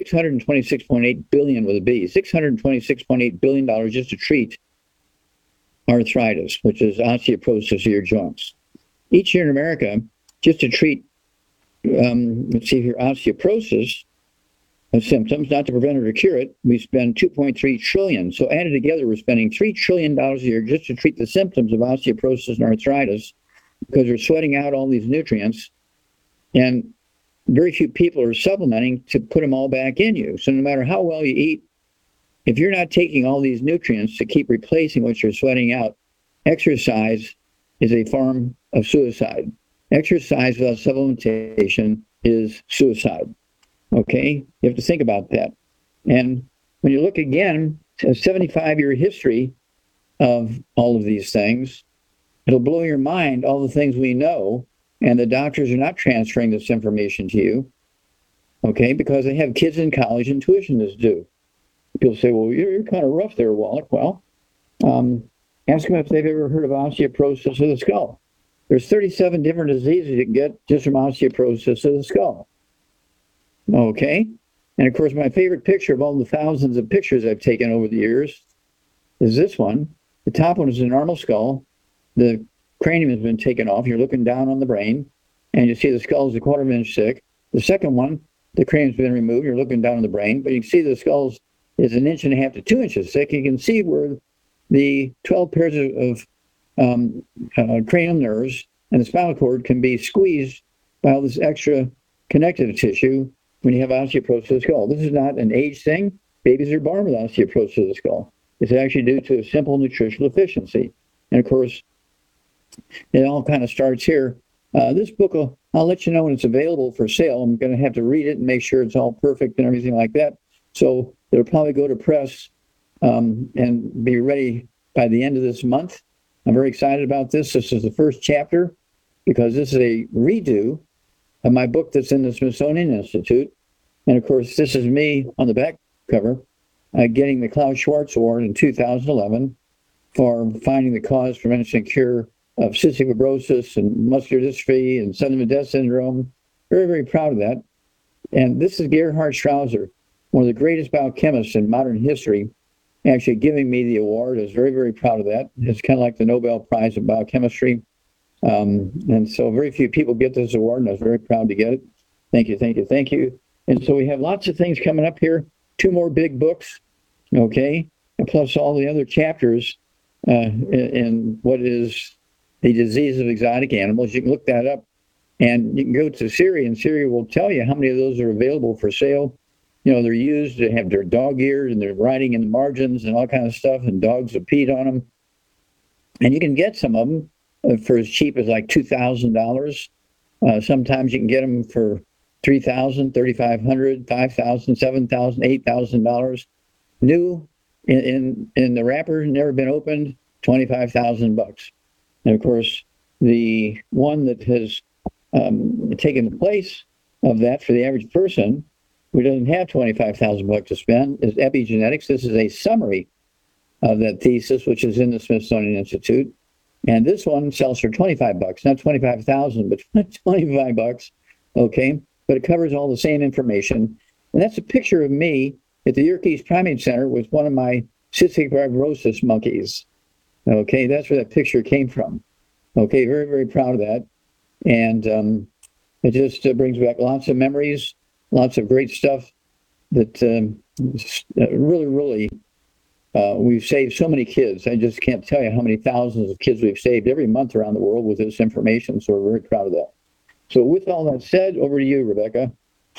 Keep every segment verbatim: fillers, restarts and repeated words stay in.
six hundred twenty-six point eight billion dollars with a B, six hundred twenty-six point eight billion dollars just to treat arthritis, which is osteoporosis of your joints. Each year in America, just to treat, um, let's see here, osteoporosis of symptoms, not to prevent or to cure it, we spend two point three trillion dollars. So added together, we're spending three trillion dollars a year just to treat the symptoms of osteoporosis and arthritis, because we're sweating out all these nutrients, and very few people are supplementing to put them all back in you. So no matter how well you eat, if you're not taking all these nutrients to keep replacing what you're sweating out, exercise is a form of suicide. Exercise without supplementation is suicide. Okay? You have to think about that. And when you look again, a seventy-five-year history of all of these things, it'll blow your mind, all the things we know, and the doctors are not transferring this information to you, okay, because they have kids in college and tuition is due. People say, well, you're, you're kind of rough there, Wallach. Well, um, ask them if they've ever heard of osteoporosis of the skull. There's thirty-seven different diseases you can get just from osteoporosis of the skull. Okay? And of course, my favorite picture of all the thousands of pictures I've taken over the years is this one. The top one is a normal skull. The cranium has been taken off. You're looking down on the brain, and you see the skull is a quarter of an inch thick. The second one, the cranium's been removed. You're looking down on the brain, but you can see the skull is an inch and a half to two inches thick. You can see where the twelve pairs of, of um, uh, cranial nerves and the spinal cord can be squeezed by all this extra connective tissue when you have osteoporosis of the skull. This is not an age thing. Babies are born with osteoporosis of the skull. It's actually due to a simple nutritional deficiency. And of course, it all kind of starts here. Uh, this book, will, I'll let you know when it's available for sale. I'm going to have to read it and make sure it's all perfect and everything like that. So it'll probably go to press um, and be ready by the end of this month. I'm very excited about this. This is the first chapter because this is a redo of my book that's in the Smithsonian Institute. And of course, this is me on the back cover uh, getting the Klaus Schwarz Award in two thousand eleven for finding the cause, prevention, and cure of cystic fibrosis and muscular dystrophy and Sutherland-Mendez syndrome. Very, very proud of that. And this is Gerhard Strauser, one of the greatest biochemists in modern history, actually giving me the award. I was very, very proud of that. It's kind of like the Nobel Prize in Biochemistry. Um, and so very few people get this award, and I was very proud to get it. Thank you, thank you, thank you. And so we have lots of things coming up here. Two more big books, okay? And plus all the other chapters uh, in, in what is the disease of exotic animals. You can look that up, and you can go to Siri, and Siri will tell you how many of those are available for sale. You know, they're used to have their dog ears, and they're writing in the margins and all kinds of stuff, and dogs have peed on them. And you can get some of them uh, for as cheap as like two thousand dollars. Uh, sometimes you can get them for three thousand dollars, thirty-five hundred dollars, five thousand dollars, seven thousand dollars, eight thousand dollars. New in, in, in the wrapper, never been opened, twenty-five thousand bucks. And of course, the one that has um, taken the place of that for the average person who doesn't have twenty-five thousand bucks to spend is epigenetics. This is a summary of that thesis, which is in the Smithsonian Institute. And this one sells for twenty-five bucks, not twenty-five thousand, but twenty-five bucks. Okay. But it covers all the same information. And that's a picture of me at the Yerkes Primate Center with one of my cystic fibrosis monkeys. Okay, that's where that picture came from. Okay, very, very proud of that. And um, it just uh, brings back lots of memories, lots of great stuff that um, really, really, uh, we've saved so many kids. I just can't tell you how many thousands of kids we've saved every month around the world with this information. So we're very proud of that. So with all that said, over to you, Rebecca.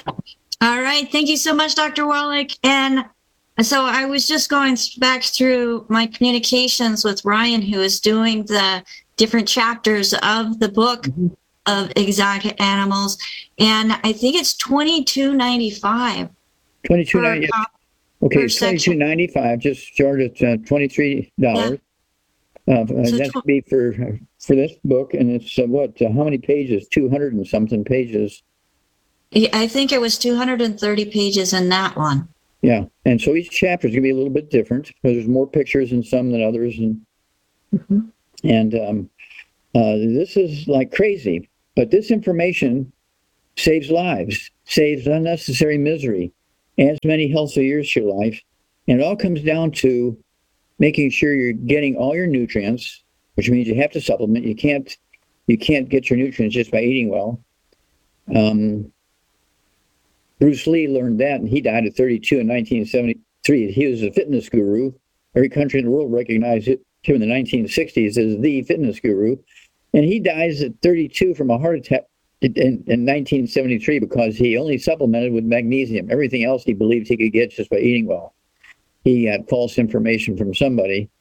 All right. Thank you so much, Doctor Wallach. And so I was just going back through my communications with Ryan, who is doing the different chapters of the book mm-hmm. of exotic animals. And I think it's twenty-two ninety-five. twenty-two ninety-five. Okay, it's twenty-two ninety-five, just short of uh, twenty-three dollars. Yeah. Uh, so that's tw- be for for this book, and it's uh, what? Uh, how many pages? Two hundred and something pages. I think it was two hundred thirty pages in that one. Yeah, and so each chapter is going to be a little bit different because there's more pictures in some than others, and mm-hmm. and um, uh, this is like crazy. But this information saves lives, saves unnecessary misery, adds many healthy years to your life. And it all comes down to making sure you're getting all your nutrients, which means you have to supplement. You can't you can't get your nutrients just by eating well. Um, Bruce Lee learned that, and he died at thirty-two in nineteen seventy-three. He was a fitness guru. Every country in the world recognized it, him in the nineteen sixties as the fitness guru. And he dies at thirty-two from a heart attack in, in nineteen seventy-three because he only supplemented with magnesium. Everything else he believed he could get just by eating well. He had false information from somebody.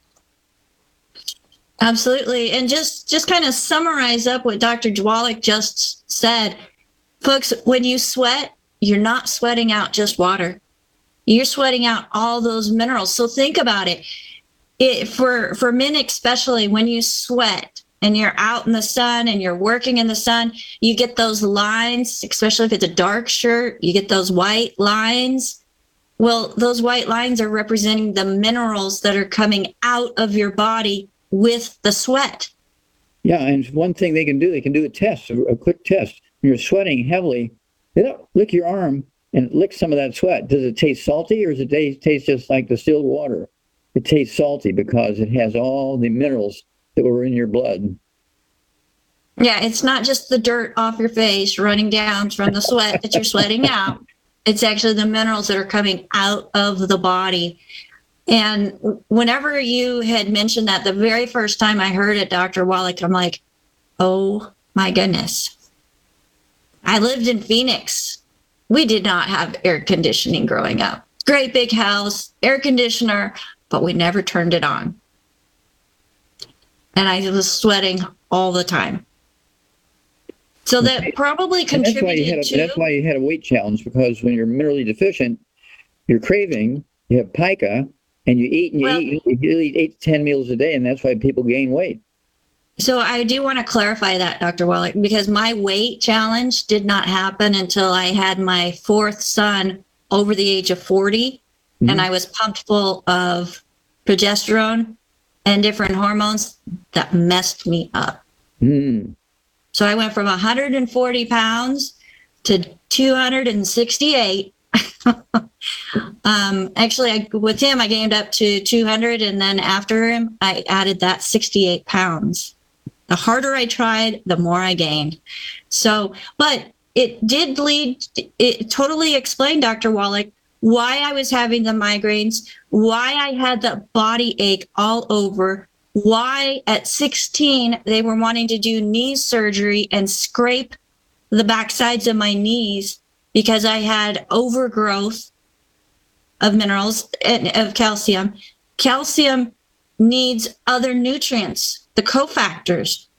Absolutely. And just, just kind of summarize up what Doctor Wallach just said. Folks, when you sweat, you're not sweating out just water. You're sweating out all those minerals. So think about it. It for, for men especially, when you sweat and you're out in the sun and you're working in the sun, you get those lines, especially if it's a dark shirt, you get those white lines. Well, those white lines are representing the minerals that are coming out of your body with the sweat. Yeah, and one thing they can do, they can do a test, a, a quick test. When you're sweating heavily, they don't lick your arm and lick some of that sweat. Does it taste salty, or does it taste, taste just like distilled water? It tastes salty because it has all the minerals that were in your blood. Yeah, it's not just the dirt off your face running down from the sweat that you're sweating out. It's actually the minerals that are coming out of the body. And whenever you had mentioned that, the very first time I heard it, Doctor Wallach, I'm like, oh my goodness. I lived in Phoenix. We did not have air conditioning growing up. Great big house, air conditioner, but we never turned it on. And I was sweating all the time. So that probably contributed that's why you had a, to... That's why you had a weight challenge, because when you're minerally deficient, you're craving, you have pica, and you eat and you well, eat, you eat eight to ten meals a day, and that's why people gain weight. So I do want to clarify that, Doctor Wallach, because my weight challenge did not happen until I had my fourth son over the age of forty, mm-hmm. and I was pumped full of progesterone and different hormones that messed me up. Mm. So I went from one hundred forty pounds to two hundred sixty-eight. um, actually, I, with him, I gained up to two hundred, and then after him, I added that sixty-eight pounds. The harder I tried, the more I gained. So, but it did lead, it totally explained, Doctor Wallach, why I was having the migraines, why I had the body ache all over, why at sixteen they were wanting to do knee surgery and scrape the backsides of my knees because I had overgrowth of minerals and of calcium. Calcium needs other nutrients, the cofactors.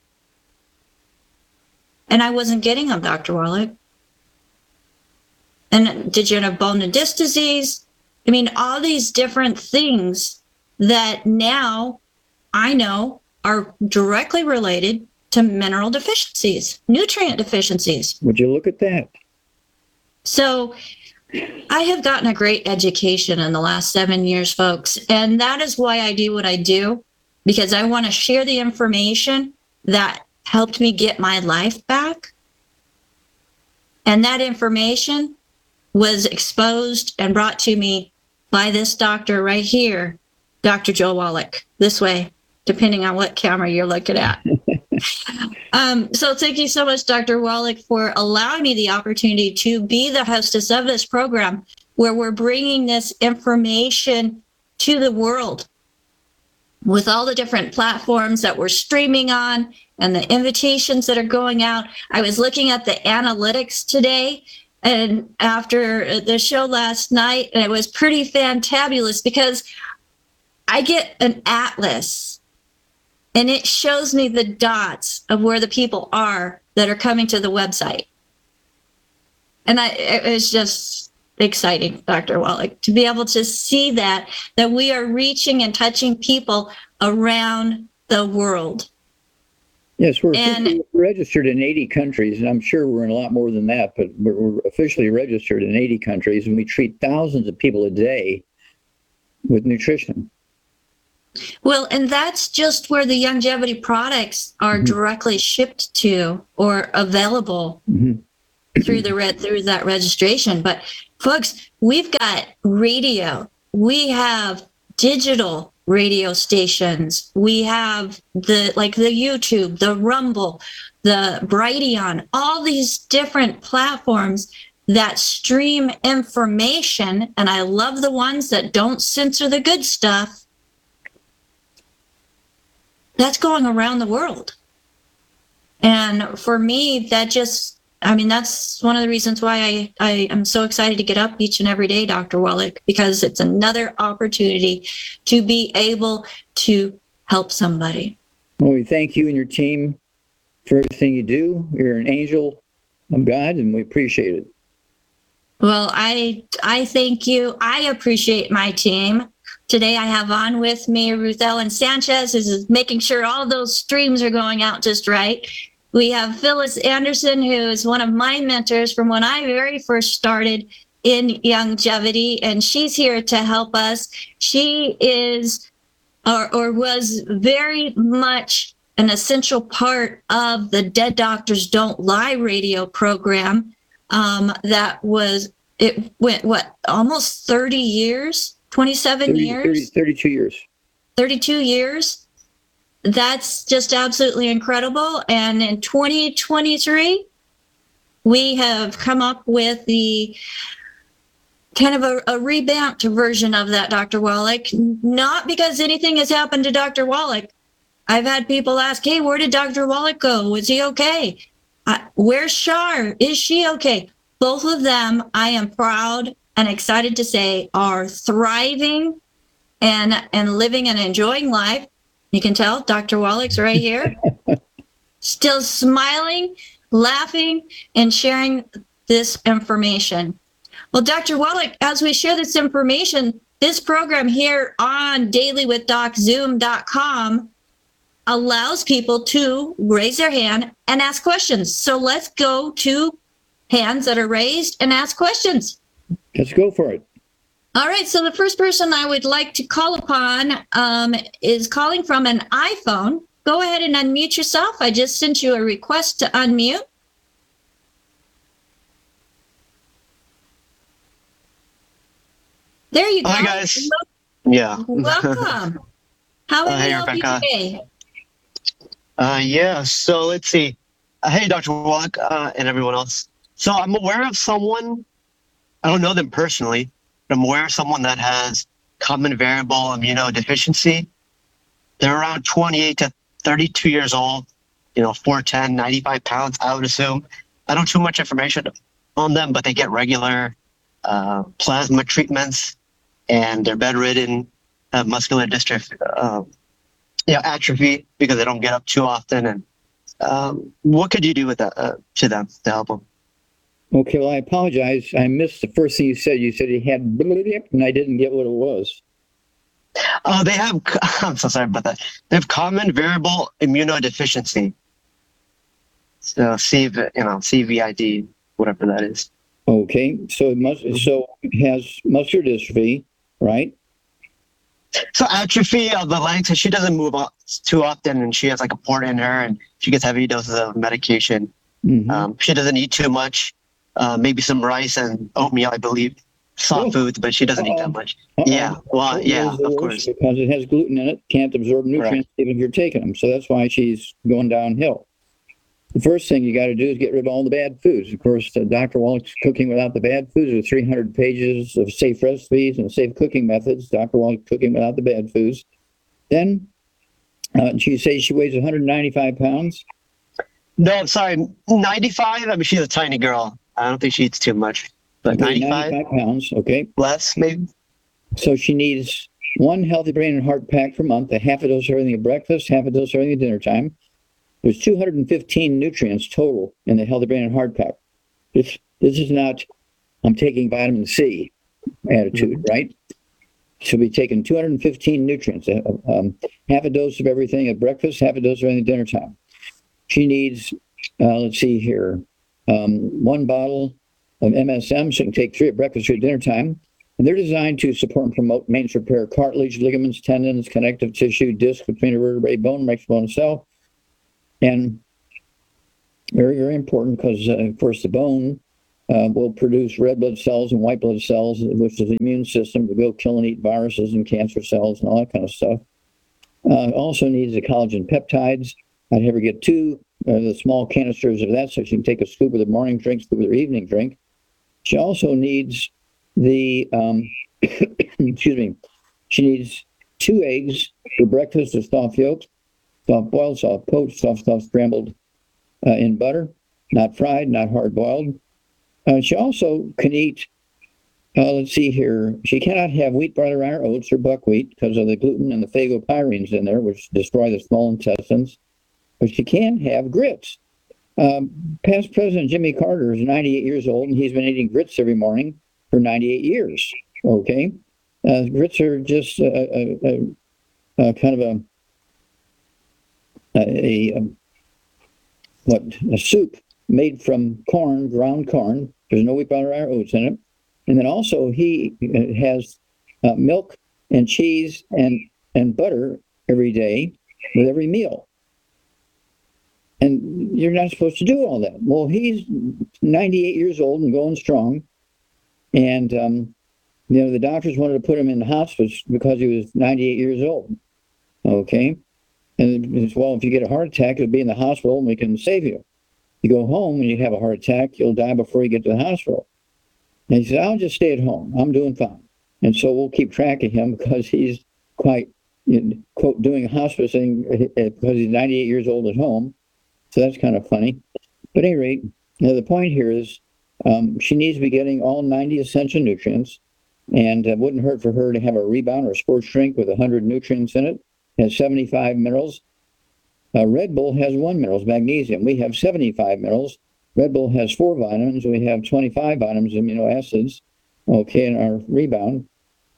And I wasn't getting them, Doctor Wallach. And degenerative bone and disc disease. I mean, all these different things that now I know are directly related to mineral deficiencies, nutrient deficiencies. Would you look at that? So I have gotten a great education in the last seven years, folks. And that is why I do what I do, because I want to share the information that helped me get my life back. And that information was exposed and brought to me by this doctor right here, Doctor Joe Wallach, this way, depending on what camera you're looking at. um, so thank you so much, Doctor Wallach, for allowing me the opportunity to be the hostess of this program, where we're bringing this information to the world with all the different platforms that we're streaming on and the invitations that are going out. I was looking at the analytics today and after the show last night, and it was pretty fantabulous because I get an atlas and it shows me the dots of where the people are that are coming to the website. And I, it was just exciting, Doctor Wallach, to be able to see that, that we are reaching and touching people around the world. Yes, we're And- officially registered in eighty countries, and I'm sure we're in a lot more than that, but we're, we're officially registered in eighty countries, and we treat thousands of people a day with nutrition. Well, and that's just where the longevity products are mm-hmm. directly shipped to or available mm-hmm. through the red through that registration. But Folks, we've got radio. We have digital radio stations. We have the like the YouTube, the Rumble, the Brighteon, all these different platforms that stream information. And I love the ones that don't censor the good stuff. That's going around the world. And for me, that just, I mean, that's one of the reasons why I, I am so excited to get up each and every day, Doctor Wallach, because it's another opportunity to be able to help somebody. Well, we thank you and your team for everything you do. You're an angel of God, and we appreciate it. Well, I I thank you. I appreciate my team. Today I have on with me Ruth Ellen Sanchez, who's is making sure all those streams are going out just right. We have Phyllis Anderson, who is one of my mentors from when I very first started in longevity, and she's here to help us. She is or, or was very much an essential part of the Dead Doctors Don't Lie radio program. Um, that was, it went, what, almost thirty years, twenty-seven thirty, years, thirty, thirty-two years. thirty-two years. That's just absolutely incredible. And in twenty twenty-three, we have come up with the kind of a, a revamped version of that, Doctor Wallach, not because anything has happened to Doctor Wallach. I've had people ask, hey, where did Doctor Wallach go? Was he okay? Uh, where's Shar? Is she okay? Both of them, I am proud and excited to say, are thriving and and living and enjoying life. You can tell Doctor Wallach's right here, still smiling, laughing, and sharing this information. Well, Doctor Wallach, as we share this information, this program here on daily with doc zoom dot com allows people to raise their hand and ask questions. So let's go to hands that are raised and ask questions. Let's go for it. All right. So the first person I would like to call upon um, is calling from an iPhone. Go ahead and unmute yourself. I just sent you a request to unmute. There you go. Hi, guys. Yeah. Welcome. How Uh, are hey, you help you Rebecca. today? Uh, yeah, so let's see. Uh, hey, Doctor Wallach uh, and everyone else. So I'm aware of someone, I don't know them personally, but I'm aware of someone that has common variable immunodeficiency. They're around twenty-eight to thirty-two years old, you know, four ten, ninety-five pounds, I would assume. I don't too much information on them, but they get regular uh, plasma treatments, and they're bedridden, have muscular dystrophy, uh, you know, atrophy because they don't get up too often. And um, what could you do with that uh, to them to help them? Okay, well, I apologize. I missed the first thing you said. You said he had, and I didn't get what it was. Oh, they have. I'm so sorry about that. They have common variable immunodeficiency. So C, you know, C V I D, whatever that is. Okay, so it must. So it has muscular dystrophy, right? So atrophy of the legs. She doesn't move up too often, and she has like a port in her, and she gets heavy doses of medication. Mm-hmm. Um, she doesn't eat too much. Uh, maybe some rice and oatmeal, I believe. Soft Oh. foods, but she doesn't eat Uh-oh. that much. Uh-oh. Yeah, well, Oatmeal yeah, is the of worst course. because it has gluten in it. Can't absorb nutrients even if you're taking them. So that's why she's going downhill. The first thing you got to do is get rid of all the bad foods. Of course, uh, Doctor Wallach's Cooking Without the Bad Foods with three hundred pages of safe recipes and safe cooking methods. Doctor Wallach Cooking Without the Bad Foods. Then uh, she says she weighs one hundred ninety-five pounds. No, I'm sorry, ninety-five. I mean, she's a tiny girl. I don't think she eats too much, but Okay, ninety-five, ninety-five pounds. Okay. less maybe. So she needs one healthy brain and heart pack per month, a half a dose of everything at breakfast, half a dose of everything at dinner time. There's two hundred fifteen nutrients total in the healthy brain and heart pack. This this is not, I'm taking vitamin C attitude, right? She'll be taking two hundred fifteen nutrients, uh, um, half a dose of everything at breakfast, half a dose of everything at dinner time. She needs, uh, let's see here, um, one bottle of M S M. She can take three at breakfast, three at dinner time. And they're designed to support and promote maintenance repair of cartilage, ligaments, tendons, connective tissue, disc between a vertebrae, bone, microbone, cell. And very, very important because, uh, of course, the bone uh, will produce red blood cells and white blood cells, which is the immune system to go kill and eat viruses and cancer cells and all that kind of stuff. Uh, also needs the collagen peptides. I'd have her get two uh, the small canisters of that so she can take a scoop of the morning drink, scoop of her evening drink. She also needs the, um, excuse me, she needs two eggs for breakfast with soft yolks, soft boiled, soft poached, soft, soft scrambled uh, in butter, not fried, not hard boiled. Uh, she also can eat, uh, let's see here, she cannot have wheat, barley, rye, or oats or buckwheat because of the gluten and the phagopyrines in there, which destroy the small intestines. But she can have grits. Um, past President Jimmy Carter is ninety-eight years old, and he's been eating grits every morning for ninety-eight years. Okay, uh, grits are just a, a, a, a kind of a a, a what a soup made from corn, ground corn. There's no wheat, barley, rye, or oats in it. And then also he has uh, milk and cheese and and butter every day with every meal. And you're not supposed to do all that. Well, he's ninety-eight years old and going strong. And, um, you know, the doctors wanted to put him in the hospice because he was ninety-eight years old. Okay. And it's, well, if you get a heart attack, you'll be in the hospital and we can save you. You go home and you have a heart attack, you'll die before you get to the hospital. And he said, I'll just stay at home. I'm doing fine. And so we'll keep track of him because he's quite, you know, quote, doing hospicing because he's ninety-eight years old at home. So that's kind of funny. But at any rate, you know, the point here is um, she needs to be getting all ninety essential nutrients, and it wouldn't hurt for her to have a Rebound or a sports drink with one hundred nutrients in it. It has seventy-five minerals. Uh, Red Bull has one mineral, magnesium. We have seventy-five minerals. Red Bull has four vitamins. We have twenty-five vitamins, amino acids, okay, in our Rebound.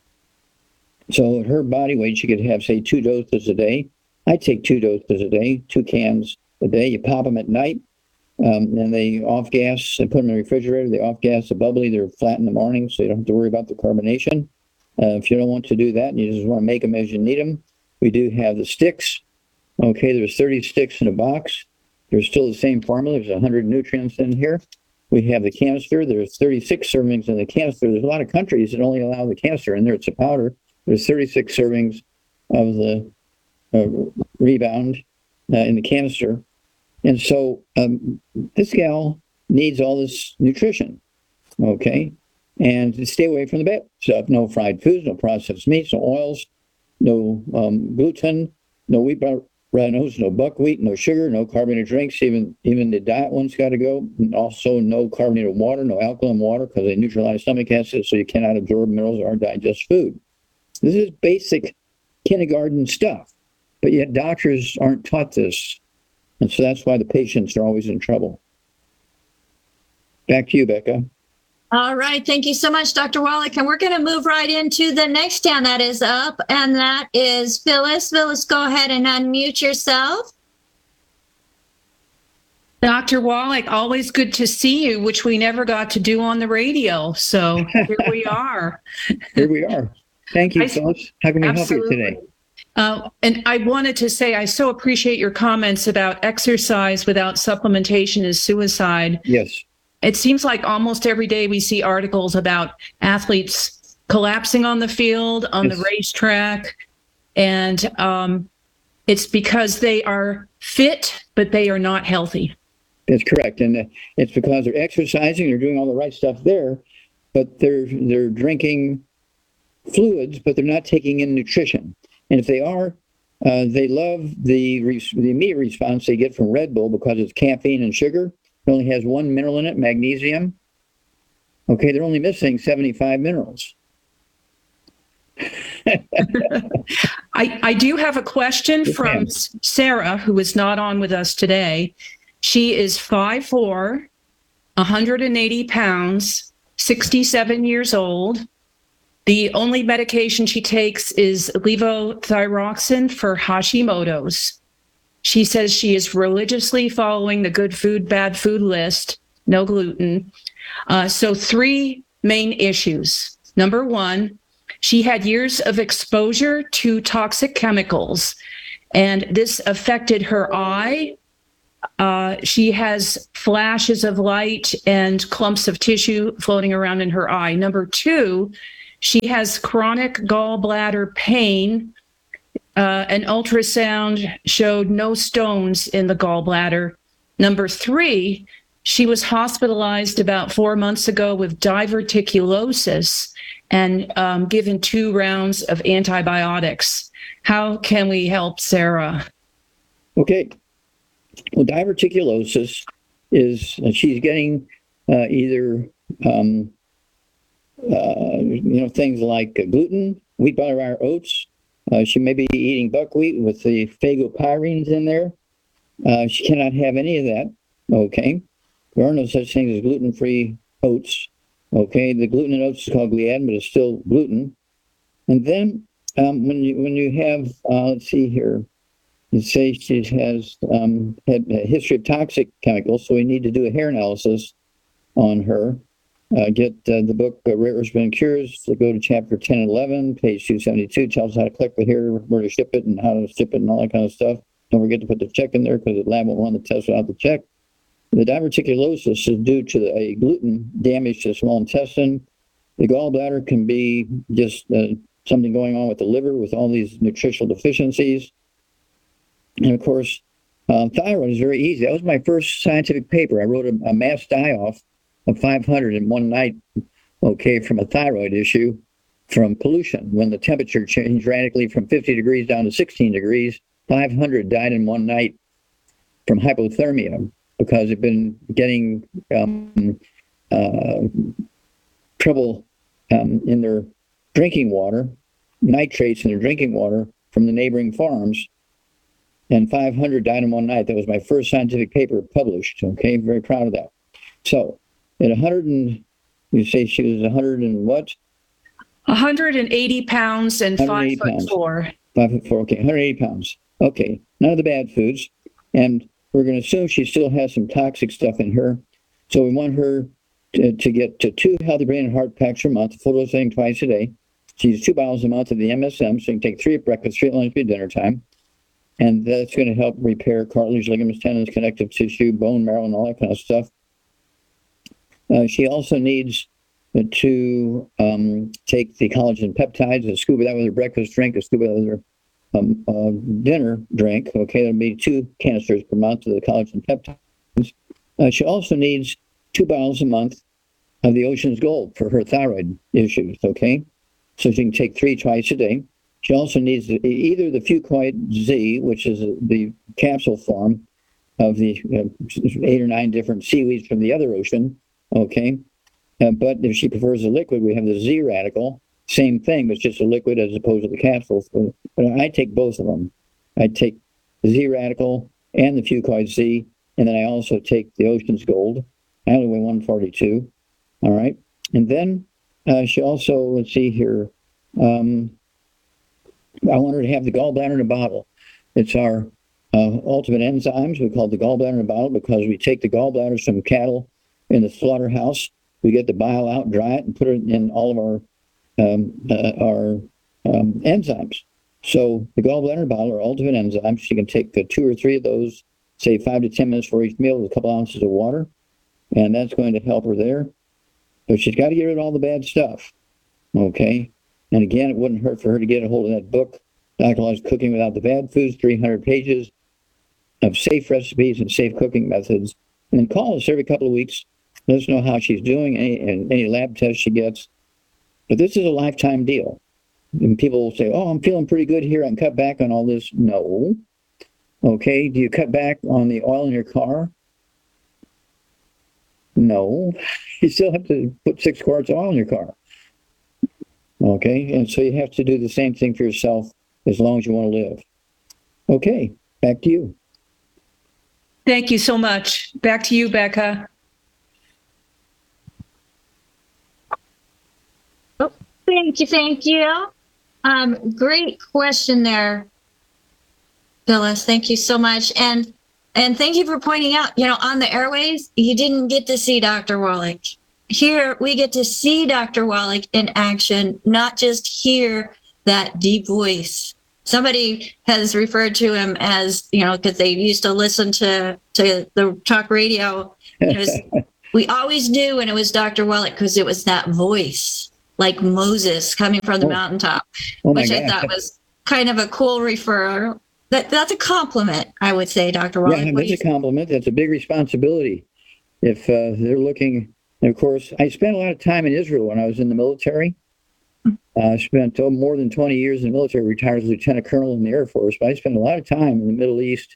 So at her body weight, she could have, say, two doses a day. I take two doses a day, two cans a day. You pop them at night, um, and they off gas and put them in the refrigerator. They off gas the bubbly. They're flat in the morning, so you don't have to worry about the carbonation. Uh, if you don't want to do that and you just want to make them as you need them, we do have the sticks. Okay, there's thirty sticks in a box. There's still the same formula. There's one hundred nutrients in here. We have the canister. There's thirty-six servings in the canister. There's a lot of countries that only allow the canister in there. It's a powder. There's thirty-six servings of the uh, Rebound uh, in the canister. And so um, this gal needs all this nutrition, okay? And to stay away from the bad stuff. No fried foods, no processed meats, no oils, no um, gluten, no wheat, brown oats, no buckwheat, no sugar, no carbonated drinks. Even even the diet one's got to go. And also no carbonated water, no alkaline water because they neutralize stomach acid, so you cannot absorb minerals or digest food. This is basic kindergarten stuff, but yet doctors aren't taught this. And so that's why the patients are always in trouble. Back to you, Becca. All right. Thank you so much, Doctor Wallach. And we're going to move right into the next hand that is up, and that is Phyllis. Phyllis, go ahead and unmute yourself. Doctor Wallach, always good to see you, which we never got to do on the radio. So here we are. Here we are. Thank you, I, Phyllis. How can we absolutely. help you today? Uh, and I wanted to say, I so appreciate your comments about exercise without supplementation is suicide. Yes. It seems like almost every day we see articles about athletes collapsing on the field, on yes. the racetrack. And um, it's because they are fit, but they are not healthy. That's correct. And uh, it's because they're exercising, they're doing all the right stuff there, but they're they're drinking fluids, but they're not taking in nutrition. And if they are, uh, they love the re- the immediate response they get from Red Bull because it's caffeine and sugar. It only has one mineral in it, magnesium. Okay, they're only missing seventy-five minerals. I, I do have a question Yes, from ma'am. Sarah, who is not on with us today. She is five foot four, one hundred eighty pounds, sixty-seven years old. The only medication she takes is levothyroxine for Hashimoto's. She says she is religiously following the good food, bad food list, no gluten. Uh, so three main issues. Number one, she had years of exposure to toxic chemicals, and this affected her eye, Uh, she has flashes of light and clumps of tissue floating around in her eye. Number two, she has chronic gallbladder pain. Uh, an ultrasound showed no stones in the gallbladder. Number three, she was hospitalized about four months ago with diverticulosis and um, given two rounds of antibiotics. How can we help Sarah? Okay. Well, diverticulosis is uh, she's getting uh, either um, uh, you know things like uh, gluten, wheat, butter, rye, oats. Uh, she may be eating buckwheat with the phagopyrines in there. Uh, she cannot have any of that. Okay, there are no such things as gluten-free oats. Okay, the gluten in oats is called gliadin, but it's still gluten. And then um, when you when you have uh, let's see here. It says she has um, had a history of toxic chemicals, so we need to do a hair analysis on her. Uh, get uh, the book uh, Rare Herbs and Cures. So go to chapter ten and eleven, page two seventy-two. Tells how to collect the hair, where to ship it, and how to ship it, and all that kind of stuff. Don't forget to put the check in there because the lab won't run the test without the check. The diverticulosis is due to a gluten damage to the small intestine. The gallbladder can be just uh, something going on with the liver with all these nutritional deficiencies. And of course, uh, thyroid is very easy. That was my first scientific paper. I wrote a, a mass die-off of five hundred in one night, okay, from a thyroid issue from pollution. When the temperature changed radically from fifty degrees down to sixteen degrees, five hundred died in one night from hypothermia because they've been getting um, uh, trouble um, in their drinking water, nitrates in their drinking water from the neighboring farms. And five hundred died in one night. That was my first scientific paper published. Okay, very proud of that. So, at one hundred and you say she was one hundred and what? one hundred eighty pounds and five foot pounds. four. Five foot four. Okay, one hundred eighty pounds. Okay, none of the bad foods, and we're going to assume she still has some toxic stuff in her. So we want her to, to get to two healthy brain and heart packs per month, full dose thing twice a day. She uses two bottles a month of the M S M, so you can take three at breakfast, three at lunch, three at dinner time. And that's going to help repair cartilage, ligaments, tendons, connective tissue, bone marrow, and all that kind of stuff. Uh, she also needs to um, take the collagen peptides and scuba that with her breakfast drink, and scuba that with her um, uh, dinner drink. Okay, that'll be two canisters per month of the collagen peptides. Uh, she also needs two bottles a month of the Ocean's Gold for her thyroid issues. Okay, so she can take three twice a day. She also needs either the Fucoid Z, which is the capsule form of the uh, eight or nine different seaweeds from the other ocean, okay? Uh, but if she prefers the liquid, we have the Z radical, same thing, but it's just a liquid as opposed to the capsule. But I take both of them. I take the Z radical and the Fucoid Z, and then I also take the Ocean's Gold. I only weigh one forty-two, all right? And then uh, she also, let's see here, um, I want her to have the gallbladder in a bottle. It's our uh, ultimate enzymes. We call it the gallbladder in a bottle because we take the gallbladders from cattle in the slaughterhouse. We get the bile out, dry it, and put it in all of our um, uh, our um, enzymes. So the gallbladder in a bottle are ultimate enzymes. She can take uh, two or three of those, say five to ten minutes for each meal with a couple ounces of water, and that's going to help her there. But she's got to get rid of all the bad stuff, okay? And again, it wouldn't hurt for her to get a hold of that book, Doctor Law's Cooking Without the Bad Foods, three hundred pages of safe recipes and safe cooking methods. And then call us every couple of weeks. Let us know how she's doing, any, and any lab tests she gets. But this is a lifetime deal. And people will say, oh, I'm feeling pretty good here. I can cut back on all this. No. Okay, do you cut back on the oil in your car? No. You still have to put six quarts of oil in your car. Okay, and so you have to do the same thing for yourself as long as you want to live. Okay, back to you. Thank you so much. Back to you, Becca. Oh, thank you, thank you. Um, great question there, Phyllis. Thank you so much. And and thank you for pointing out, you know, on the airways, you didn't get to see Doctor Wallach. Here, we get to see Doctor Wallach in action, not just hear that deep voice somebody has referred to him as, you know, because they used to listen to, to the talk radio. It was, we always knew when it was Doctor Wallach because it was that voice, like Moses coming from the Oh. mountaintop, Oh my which I gosh. thought was kind of a cool referral. That, that's a compliment, I would say, Doctor Wallach. Yeah, What do that's you a compliment. That's a big responsibility. If uh, they're looking, and of course, I spent a lot of time in Israel when I was in the military. Uh, I spent oh, more than twenty years in the military, retired as lieutenant colonel in the Air Force, but I spent a lot of time in the Middle East,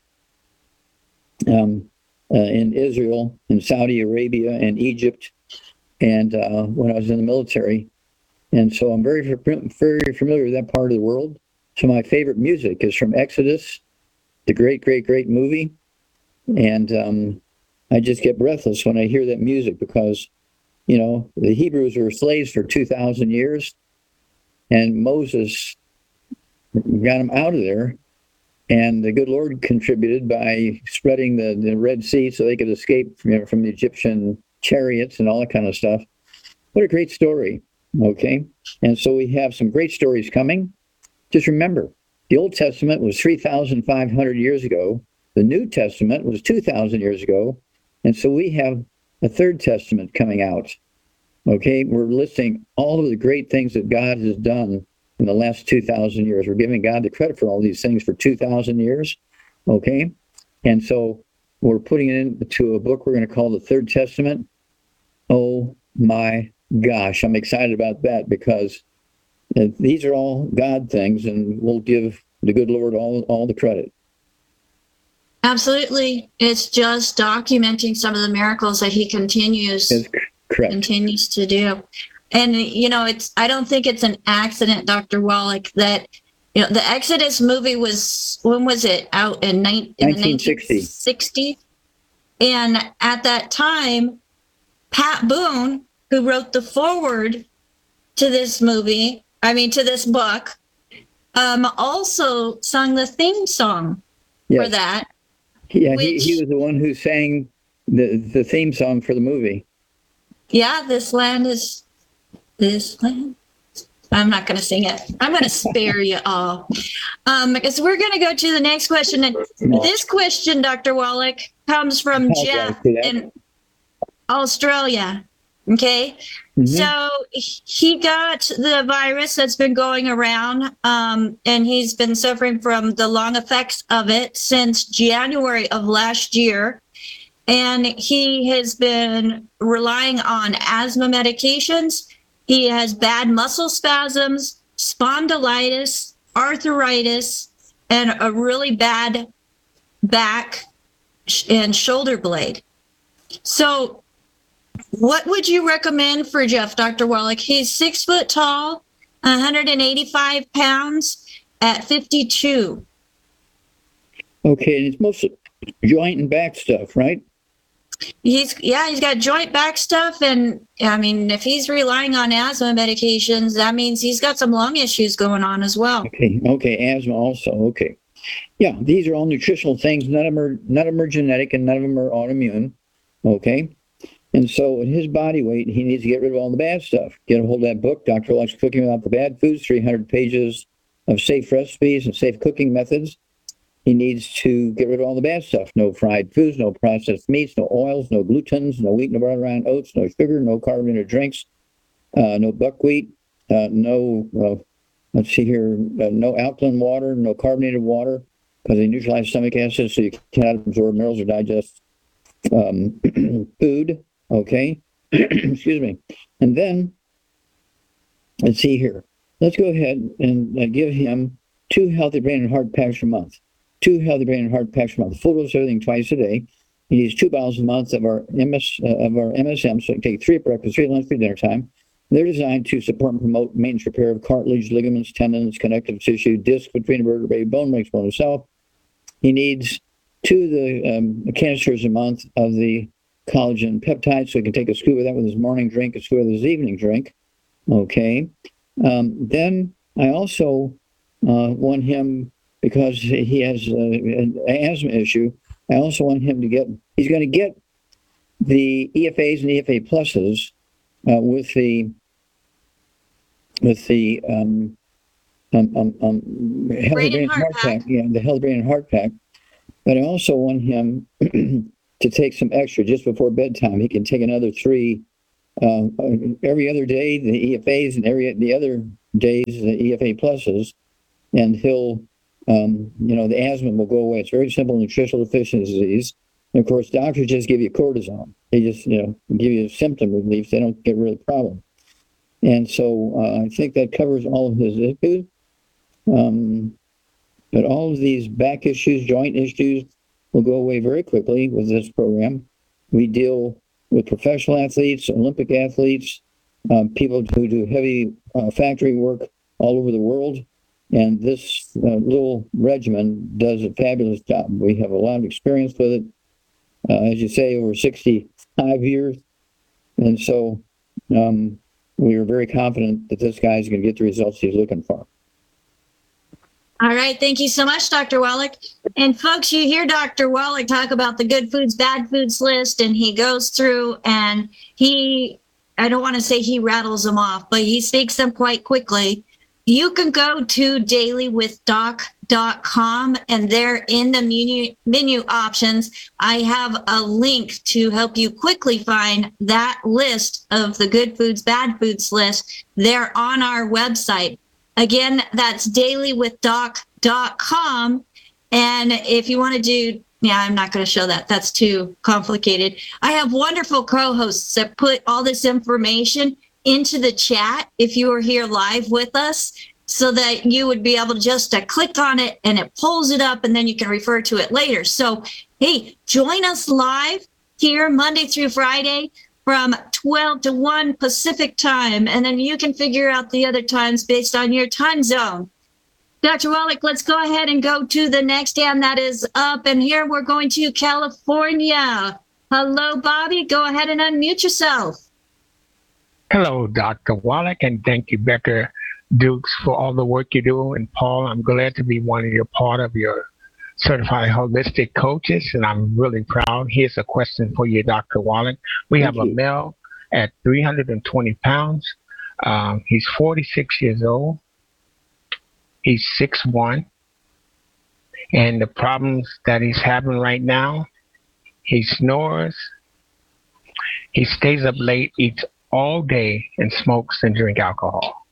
um, uh, in Israel, in Saudi Arabia, and Egypt, and uh, when I was in the military. And so I'm very, very familiar with that part of the world. So my favorite music is from Exodus, the great, great, great movie. And um, I just get breathless when I hear that music because, you know, the Hebrews were slaves for two thousand years, and Moses got them out of there. And the good Lord contributed by spreading the, the Red Sea so they could escape from, you know, from the Egyptian chariots and all that kind of stuff. What a great story. Okay. And so we have some great stories coming. Just remember, the Old Testament was three thousand five hundred years ago. The New Testament was two thousand years ago. And so we have a third testament coming out. Okay. We're listing all of the great things that God has done in the last two thousand years. We're giving God the credit for all these things for two thousand years. Okay. And so we're putting it into a book we're going to call the Third Testament. Oh my gosh, I'm excited about that because uh, these are all God things, and we'll give the good Lord all, all the credit. Absolutely. It's just documenting some of the miracles that he continues That's correct. continues to do. And you know, it's I don't think it's an accident, Doctor Wallach, that you know the Exodus movie was when was it out in, ni- in nineteen sixty. the nineteen sixties? And at that time, Pat Boone, who wrote the foreword to this movie, I mean to this book, um, also sung the theme song for Yes. that. Yeah, he, which- he was the one who sang the, the theme song for the movie. Yeah, this land is this land. I'm not going to sing it. I'm going to spare you all. Um, because we're going to go to the next question. And this question, Doctor Wallach, comes from Okay, Jeff see that? in Australia. Okay. Mhm. So he got the virus that's been going around, um, and he's been suffering from the long effects of it since January of last year. And he has been relying on asthma medications. He has bad muscle spasms, spondylitis, arthritis, and a really bad back sh- and shoulder blade. So what would you recommend for Jeff, Doctor Wallach? He's six foot tall, one hundred eighty-five pounds at fifty-two. Okay, and it's mostly joint and back stuff, right? He's yeah, he's got joint back stuff, and I mean, if he's relying on asthma medications, that means he's got some lung issues going on as well. Okay, okay, asthma also. Okay, yeah, these are all nutritional things. None of them are none of them are genetic, and none of them are autoimmune. Okay, and so at his body weight, he needs to get rid of all the bad stuff. Get a hold of that book, Doctor Wallach's Cooking Without the Bad Foods, three hundred pages of safe recipes and safe cooking methods. He needs to get rid of all the bad stuff. No fried foods, no processed meats, no oils, no glutens, no wheat, no brown round oats, no sugar, no carbonated drinks, uh, no buckwheat, uh, no, uh, let's see here, uh, no alkaline water, no carbonated water, because they neutralize stomach acid, so you cannot absorb minerals or digest um, food. Okay. Excuse me. And then, let's see here. Let's go ahead and uh, give him two healthy brain and heart packs a month. Two healthy brain and heart packs a month. Full dose of everything twice a day. He needs two bottles a month of our M S uh, of our M S M. So he can take three at breakfast, three at lunch, three at dinner time. They're designed to support and promote maintenance repair of cartilage, ligaments, tendons, connective tissue, disc between vertebrae, bone makes bone itself. He needs two of the um, canisters a month of the collagen peptides, so he can take a scoop of that with his morning drink, a scoop with his evening drink. Okay. Um, then I also uh, want him, because he has uh, an asthma issue, I also want him to get, he's going to get the E F As and E F A pluses uh, with the, with the um, um, um, um, Healthy Brain Brain and Heart Pack. Yeah, the Healthy Brain and Heart Pack. But I also want him to take some extra just before bedtime. He can take another three uh, every other day, the E F As, and every the other days, the E F A pluses, and he'll, um, you know, the asthma will go away. It's very simple nutritional deficiency disease. And of course, doctors just give you cortisone. They just, you know, give you symptom relief. They don't get rid of the problem. And so uh, I think that covers all of his issues. Um, but all of these back issues, joint issues, will go away very quickly with this program. We deal with professional athletes, Olympic athletes, um, people who do heavy uh, factory work all over the world. And this uh, little regimen does a fabulous job. We have a lot of experience with it, uh, as you say, over sixty-five years. And so um, we are very confident that this guy's going to get the results he's looking for. All right. Thank you so much, Doctor Wallach. And folks, you hear Doctor Wallach talk about the good foods, bad foods list, and he goes through and he, I don't want to say he rattles them off, but he speaks them quite quickly. You can go to daily with doc dot com and there in the menu, menu options, I have a link to help you quickly find that list of the good foods, bad foods list. They're on our website. Again, that's daily with doc dot com. And if you want to do, yeah, I'm not going to show that. That's too complicated. I have wonderful co-hosts that put all this information into the chat if you are here live with us, so that you would be able just to click on it and it pulls it up and then you can refer to it later. So, hey, join us live here Monday through Friday from twelve to one Pacific time, and then you can figure out the other times based on your time zone. Doctor Wallach, let's go ahead and go to the next hand that is up, and here we're going to California. Hello, Bobby. Go ahead and unmute yourself. Hello, Doctor Wallach, and thank you, Becca Dukes, for all the work you do. And Paul, I'm glad to be one of your part of your certified holistic coaches, and I'm really proud. Here's a question for you, Doctor Wallach. We Thank have you. a male at three hundred twenty pounds. Um, he's forty-six years old. He's six one. And the problems that he's having right now, he snores, he stays up late, eats all day, and smokes and drink alcohol.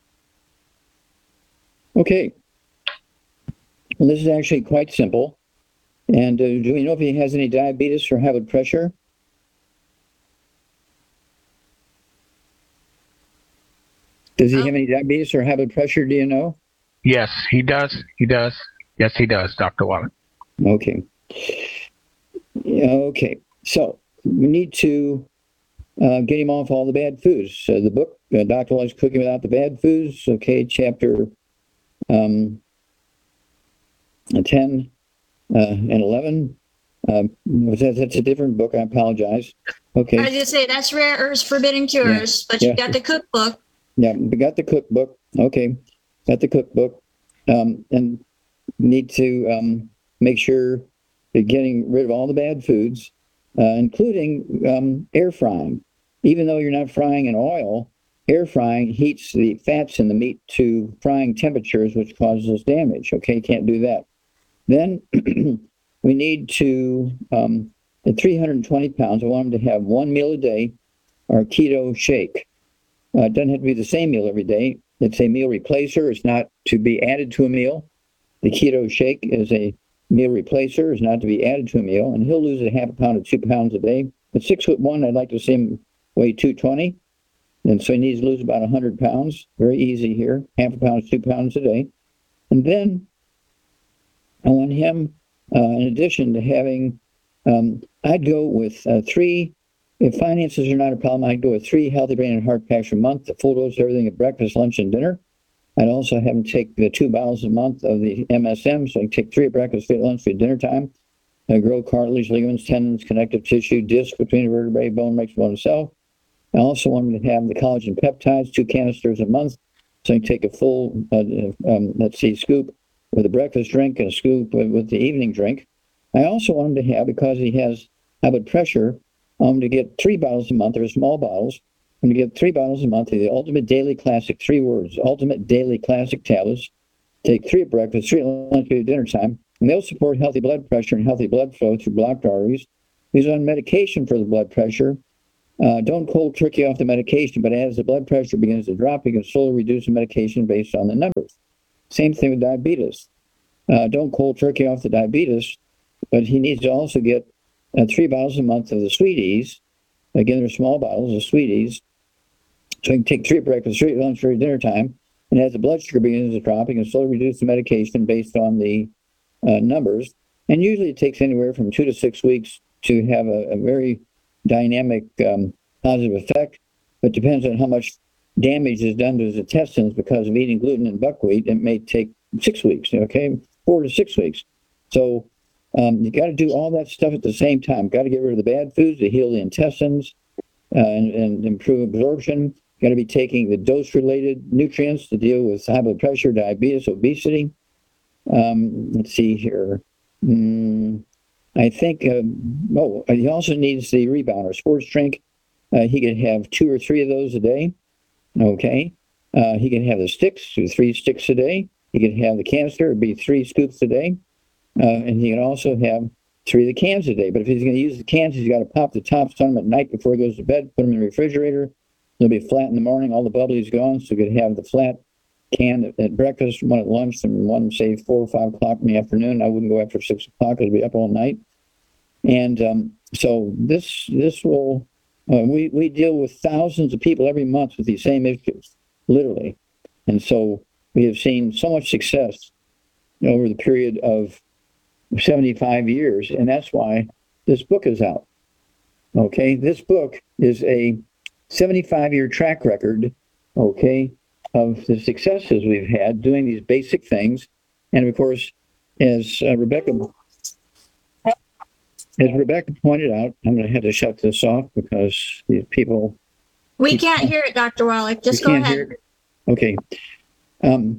Okay. Well, this is actually quite simple. And uh, do we know if he has any diabetes or high blood pressure? Does he Oh. have any diabetes or high blood pressure? Do you know? Yes, he does. He does. Yes, he does, Doctor Wallach. Okay. Yeah, okay. So we need to uh, get him off all the bad foods. Uh, the book, uh, Doctor Wallach's Cooking Without the Bad Foods. Okay, chapter um, ten uh, and eleven. Um, that, that's a different book. I apologize. Okay. I was going to say, that's Rare Earths Forbidden Cures, but Yeah. you got the cookbook. Yeah, we got the cookbook. Okay, got the cookbook. Um, and need to um, make sure that getting rid of all the bad foods, uh, including um, air frying. Even though you're not frying in oil, air frying heats the fats in the meat to frying temperatures, which causes damage. Okay, can't do that. Then we need to, um, at three hundred twenty pounds, I want them to have one meal a day or a keto shake. Uh, it doesn't have to be the same meal every day. It's a meal replacer. It's not to be added to a meal. The keto shake is a meal replacer. It's not to be added to a meal. And he'll lose a half a pound to two pounds a day. At six foot one, I'd like to see him weigh two twenty. And so he needs to lose about one hundred pounds. Very easy here. Half a pound to two pounds a day. And then I want him, uh, in addition to having, um, I'd go with uh, three. If finances are not a problem, I'd go with three Healthy Brain and Heart Packs a month, the full dose of everything at breakfast, lunch, and dinner. I'd also have him take the two bottles a month of the M S M, so he can take three at breakfast, three at lunch, three at dinner time. Uh, grow cartilage, ligaments, tendons, connective tissue, disc between the vertebrae, bone makes bone itself. I also want him to have the collagen peptides, two canisters a month, so he can take a full, uh, um, let's see, scoop with a breakfast drink and a scoop with, with the evening drink. I also want him to have, because he has high blood pressure, Um, to get three bottles a month. They're small bottles. I'm going to get three bottles a month of the Ultimate Daily Classic, three words, Ultimate Daily Classic tablets. take three at breakfast, three at lunch, three at dinner time. And they'll support healthy blood pressure and healthy blood flow through blocked arteries. He's on medication for the blood pressure. Uh, don't cold turkey off the medication, but as the blood pressure begins to drop, you can slowly reduce the medication based on the numbers. Same thing with diabetes. Uh, don't cold turkey off the diabetes, but he needs to also get uh, three bottles a month of the Sweeties. Again, they're small bottles of Sweeties. So he can take three at breakfast, three at lunch, three at dinner time. And as the blood sugar begins to drop, he can slowly reduce the medication based on the uh, numbers. And usually it takes anywhere from two to six weeks to have a, a very dynamic um, positive effect, but depends on how much damage is done to his intestines because of eating gluten and buckwheat. It may take six weeks, okay, four to six weeks. So um, you got to do all that stuff at the same time. Got to get rid of the bad foods to heal the intestines uh, and, and improve absorption. Got to be taking the dose-related nutrients to deal with high blood pressure, diabetes, obesity. Um, let's see here. Mm, I think, uh, oh, he also needs the rebounder, sports drink. Uh, he could have two or three of those a day. Okay. Uh, he can have the sticks, two, three sticks a day. He can have the canister, it'd be three scoops a day. Uh, and he can also have three of the cans a day. But if he's going to use the cans, he's got to pop the tops on them at night before he goes to bed, put them in the refrigerator. They'll be flat in the morning. All the bubbly's gone. So you could have the flat can at, at breakfast, one at lunch, and one, say, four or five o'clock in the afternoon. I wouldn't go after six o'clock because I'd be up all night. And um, so this this will, uh, we, we deal with thousands of people every month with these same issues, literally. And so we have seen so much success over the period of seventy-five years. And that's why this book is out. Okay. This book is a seventy-five year track record, okay, of the successes we've had doing these basic things. And of course, as uh, Rebecca as Rebecca pointed out, I'm going to have to shut this off because these people. We can't hear it, Doctor Wallach. Just you go can't ahead. hear it? Okay. Um,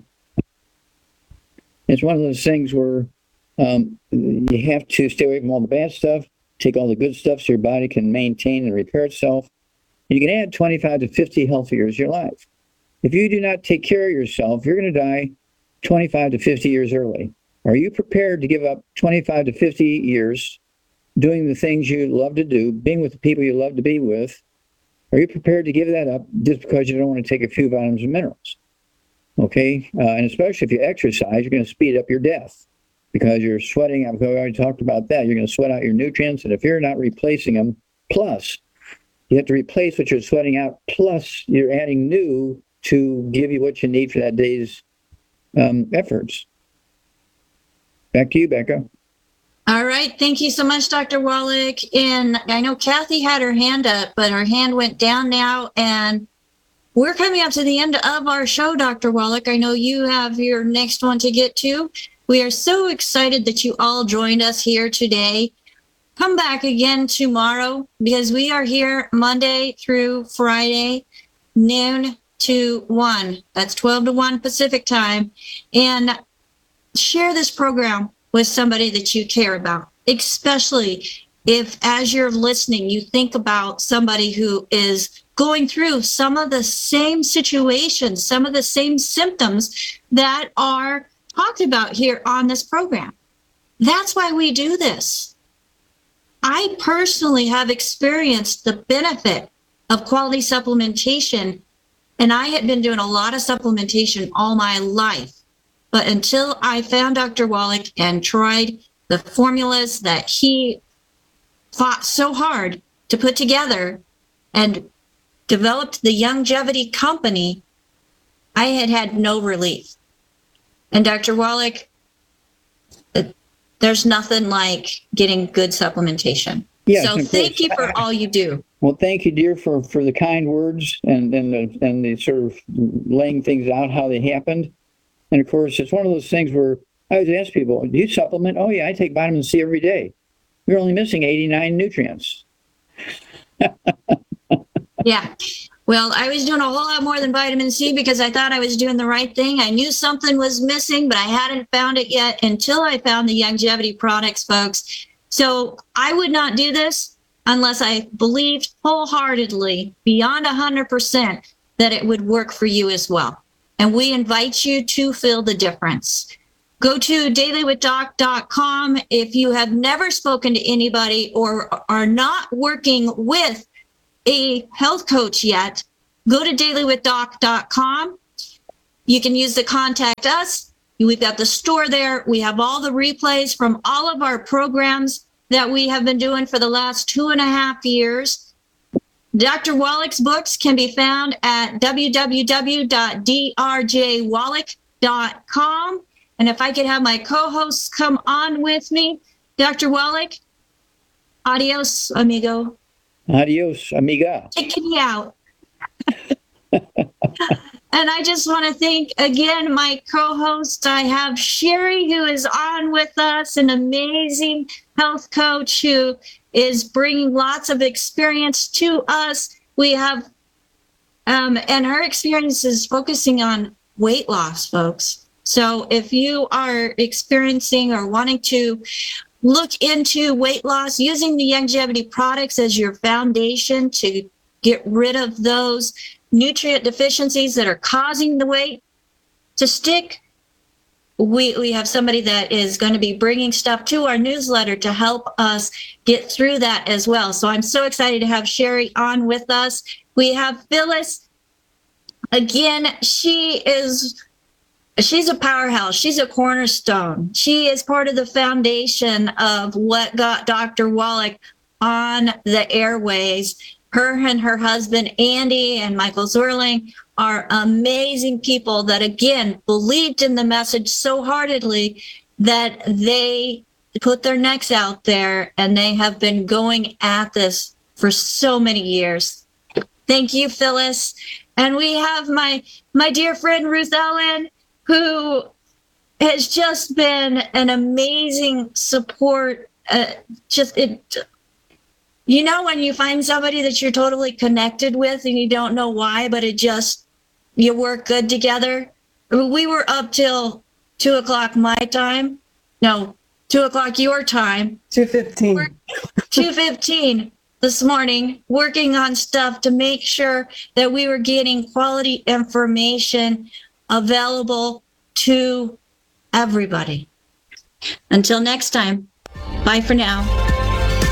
it's one of those things where um, you have to stay away from all the bad stuff, take all the good stuff so your body can maintain and repair itself. You can add twenty-five to fifty healthy years to your life. If you do not take care of yourself, you're going to die twenty-five to fifty years early. Are you prepared to give up twenty-five to fifty years doing the things you love to do, being with the people you love to be with? Are you prepared to give that up just because you don't want to take a few vitamins and minerals? Okay, uh, and especially if you exercise, you're going to speed up your death because you're sweating. I've already talked about that. You're going to sweat out your nutrients, and if you're not replacing them, plus you have to replace what you're sweating out, plus you're adding new to give you what you need for that day's um, efforts. Back to you, Becca. All right. Thank you so much, Doctor Wallach. And I know Kathy had her hand up, but her hand went down now. And we're coming up to the end of our show, Doctor Wallach. I know you have your next one to get to. We are so excited that you all joined us here today. Come back again tomorrow because we are here Monday through Friday, noon to one. That's twelve to one Pacific time. And share this program with somebody that you care about, especially if as you're listening, you think about somebody who is going through some of the same situations, some of the same symptoms that are talked about here on this program. That's why we do this. I personally have experienced the benefit of quality supplementation, and I had been doing a lot of supplementation all my life. But until I found Doctor Wallach and tried the formulas that he fought so hard to put together and developed the Youngevity company, I had had no relief. And Doctor Wallach, there's nothing like getting good supplementation. Yes, so of thank course. you for all you do. Well, thank you, dear, for, for the kind words and, and, the, and the sort of laying things out, how they happened. And of course, it's one of those things where I always ask people, do you supplement? Oh, yeah, I take vitamin C every day. We're only missing eighty-nine nutrients. Yeah. Well, I was doing a whole lot more than vitamin C because I thought I was doing the right thing. I knew something was missing, but I hadn't found it yet until I found the Youngevity products, folks. So I would not do this unless I believed wholeheartedly, beyond one hundred percent, that it would work for you as well. and we invite you to feel the difference. Go to daily with doc dot com. If you have never spoken to anybody or are not working with a health coach yet, go to daily with doc dot com. You can use the contact us. We've got the store there. We have all the replays from all of our programs that we have been doing for the last two and a half years. Doctor Wallach's books can be found at w w w dot d r j wallach dot com. And if I could have my co-hosts come on with me, Doctor Wallach, adios, amigo. Adios, amiga. Take me out. And I just want to thank again my co-host. I have Sherry, who is on with us, an amazing health coach who is bringing lots of experience to us. We have, um, and her experience is focusing on weight loss, folks. So if you are experiencing or wanting to look into weight loss, using the Youngevity products as your foundation to get rid of those nutrient deficiencies that are causing the weight to stick, we we have somebody that is going to be bringing stuff to our newsletter to help us get through that as well. So I'm so excited to have Sherry on with us. We have Phyllis. Again, she is she's a powerhouse. She's a cornerstone. She is part of the foundation of what got Doctor Wallach on the airways. Her and her husband, Andy, and Michael Zerling are amazing people that, again, believed in the message so heartedly that they put their necks out there, and they have been going at this for so many years. Thank you, Phyllis. And we have my my dear friend, Ruth Ellen, who has just been an amazing support. Uh, just it. You know, when you find somebody that you're totally connected with and you don't know why, but it just, you work good together. We were up till two o'clock my time. No, two o'clock your time. two fifteen. two fifteen this morning, working on stuff to make sure that we were getting quality information available to everybody. Until next time, bye for now.